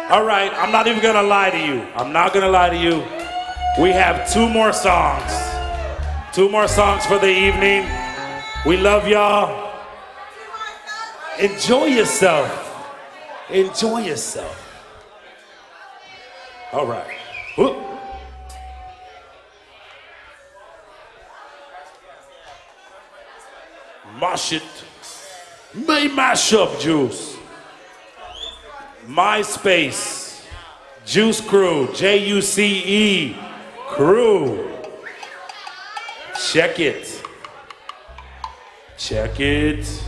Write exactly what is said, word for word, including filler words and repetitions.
All right, I'm not even gonna lie to you. I'm not gonna lie to you. We have two more songs. Two more songs for the evening. We love y'all. Enjoy yourself. Enjoy yourself. All right. Whoop. Mash it. May mash up, Juice. MySpace. Juice Crew. J U C E. Crew. Check it. Check it.